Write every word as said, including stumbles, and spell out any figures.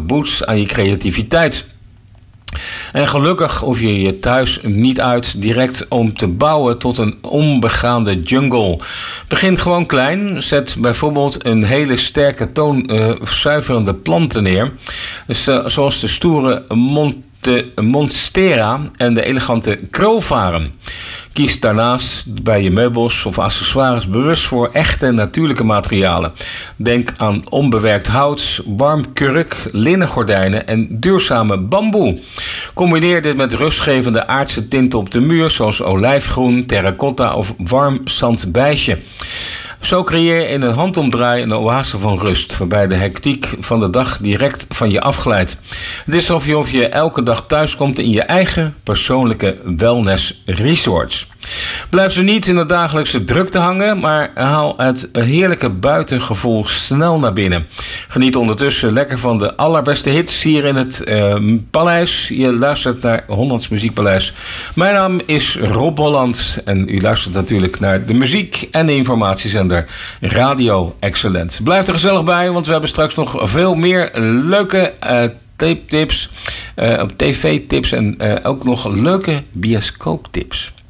boost aan je creativiteit. En gelukkig hoef je je thuis niet uit direct om te bouwen tot een onbegaande jungle. Begin gewoon klein. Zet bijvoorbeeld een hele sterke toonzuiverende uh, planten neer. Dus, uh, zoals de stoere Monte, Monstera en de elegante krulvaren. Kies daarnaast bij je meubels of accessoires bewust voor echte natuurlijke materialen. Denk aan onbewerkt hout, warm kurk, linnen gordijnen en duurzame bamboe. Combineer dit met rustgevende aardse tinten op de muur, zoals olijfgroen, terracotta of warm zandbijsje. Zo creëer je in een handomdraai een oase van rust, waarbij de hectiek van de dag direct van je afglijdt. Het is alsof je, of je elke dag thuis komt in je eigen persoonlijke wellness resorts. Blijf ze niet in de dagelijkse drukte hangen, maar haal het heerlijke buitengevoel snel naar binnen. Geniet ondertussen lekker van de allerbeste hits hier in het uh, Paleis. Je luistert naar Hollands Muziekpaleis. Mijn naam is Rob Holland en u luistert natuurlijk naar de muziek en de informatiezender Radio Excellent. Blijf er gezellig bij, want we hebben straks nog veel meer leuke uh, tape-tips, uh, tv-tips en uh, ook nog leuke bioscooptips.